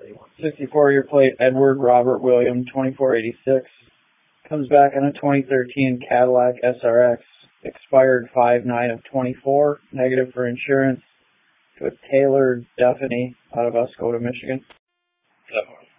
64-year plate, Edward Robert William, 2486. Comes back on a 2013 Cadillac SRX. Expired 5/9 of 24. Negative for insurance. To a Taylor Duffany out of Oscoda, Michigan.